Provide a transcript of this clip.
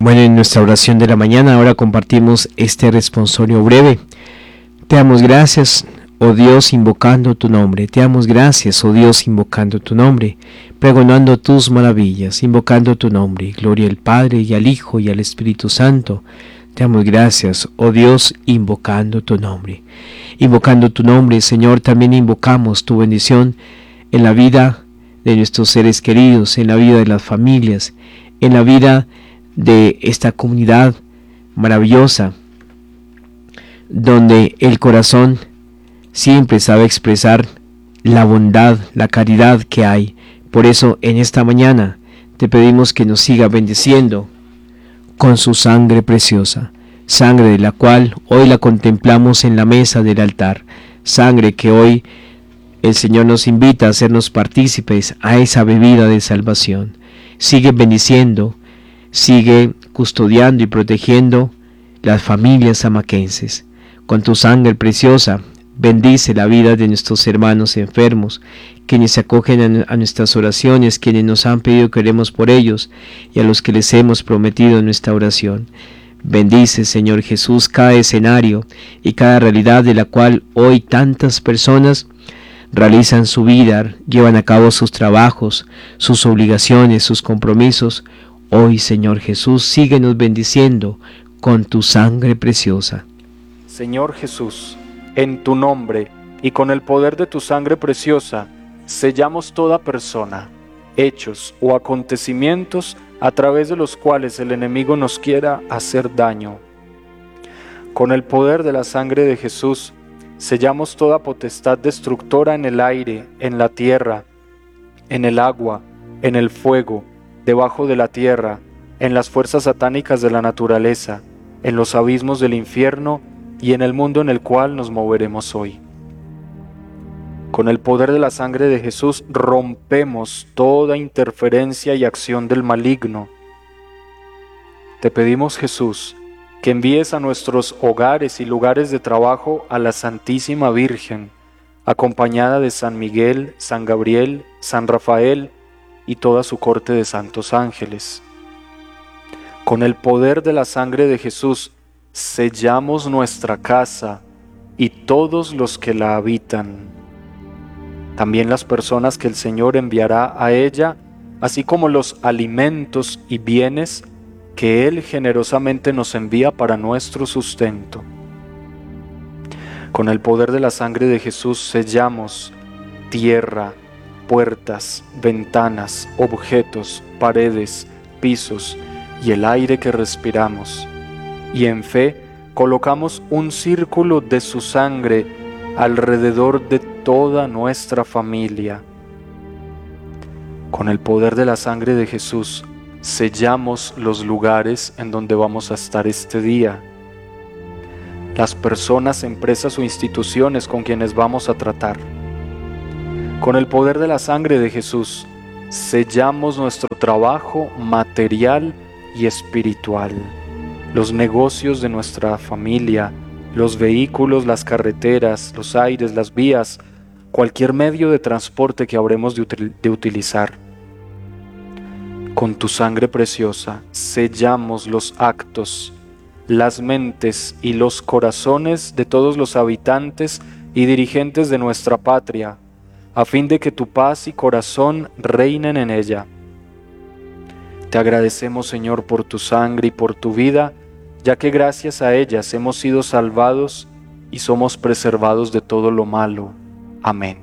Bueno, en nuestra oración de la mañana ahora compartimos este responsorio breve. Te damos gracias, oh Dios, invocando tu nombre. Te damos gracias, oh Dios, invocando tu nombre, pregonando tus maravillas, invocando tu nombre. Gloria al Padre y al Hijo y al Espíritu Santo. Te damos gracias, oh Dios, invocando tu nombre. Invocando tu nombre, Señor, también invocamos tu bendición en la vida de nuestros seres queridos, en la vida de las familias, en la vida de esta comunidad maravillosa, donde el corazón siempre sabe expresar la bondad, la caridad que hay. Por eso en esta mañana te pedimos que nos siga bendiciendo con su sangre preciosa, sangre de la cual hoy la contemplamos en la mesa del altar, sangre que hoy el Señor nos invita a hacernos partícipes a esa bebida de salvación. Sigue bendiciendo, sigue custodiando y protegiendo las familias amaquenses. Con tu sangre preciosa, bendice la vida de nuestros hermanos enfermos, quienes se acogen a nuestras oraciones, quienes nos han pedido que oremos por ellos y a los que les hemos prometido nuestra oración. Bendice, Señor Jesús, cada escenario y cada realidad de la cual hoy tantas personas realizan su vida, llevan a cabo sus trabajos, sus obligaciones, sus compromisos. Hoy, Señor Jesús, síguenos bendiciendo con tu sangre preciosa. Señor Jesús, en tu nombre y con el poder de tu sangre preciosa, sellamos toda persona, hechos o acontecimientos a través de los cuales el enemigo nos quiera hacer daño. Con el poder de la sangre de Jesús, sellamos toda potestad destructora en el aire, en la tierra, en el agua, en el fuego, debajo de la tierra, en las fuerzas satánicas de la naturaleza, en los abismos del infierno y en el mundo en el cual nos moveremos hoy. Con el poder de la sangre de Jesús rompemos toda interferencia y acción del maligno. Te pedimos, Jesús, que envíes a nuestros hogares y lugares de trabajo a la Santísima Virgen, acompañada de San Miguel, San Gabriel, San Rafael y toda su corte de santos ángeles. Con el poder de la sangre de Jesús, sellamos nuestra casa y todos los que la habitan. También las personas que el Señor enviará a ella, así como los alimentos y bienes que Él generosamente nos envía para nuestro sustento. Con el poder de la sangre de Jesús sellamos tierra, puertas, ventanas, objetos, paredes, pisos y el aire que respiramos. Y en fe colocamos un círculo de su sangre alrededor de toda nuestra familia. Con el poder de la sangre de Jesús sellamos los lugares en donde vamos a estar este día, las personas, empresas o instituciones con quienes vamos a tratar. Con el poder de la sangre de Jesús, sellamos nuestro trabajo material y espiritual, los negocios de nuestra familia, los vehículos, las carreteras, los aires, las vías, cualquier medio de transporte que habremos de utilizar. Con tu sangre preciosa, sellamos los actos, las mentes y los corazones de todos los habitantes y dirigentes de nuestra patria, a fin de que tu paz y corazón reinen en ella. Te agradecemos, Señor, por tu sangre y por tu vida, ya que gracias a ellas hemos sido salvados y somos preservados de todo lo malo. Amén.